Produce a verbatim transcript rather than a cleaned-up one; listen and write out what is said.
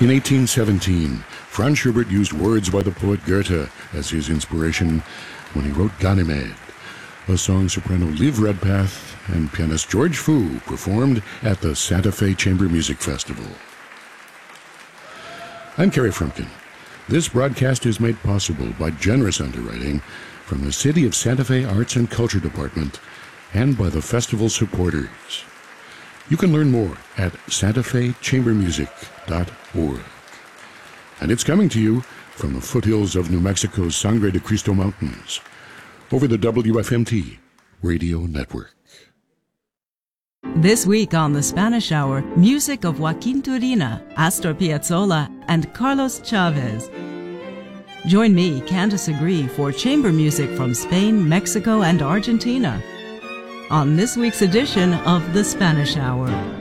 In eighteen seventeen, Franz Schubert used words by the poet Goethe as his inspiration when he wrote Ganymede, a song soprano Liv Redpath and pianist George Fu performed at the Santa Fe Chamber Music Festival. I'm Kerry Frumkin. This broadcast is made possible by generous underwriting from the City of Santa Fe Arts and Culture Department and by the festival supporters. You can learn more at santa fe chamber music dot org. And it's coming to you from the foothills of New Mexico's Sangre de Cristo Mountains over the W F M T radio network. This week on The Spanish Hour, music of Joaquin Turina, Astor Piazzolla, and Carlos Chavez. Join me, Candace Agree, for chamber music from Spain, Mexico, and Argentina on this week's edition of The Spanish Hour.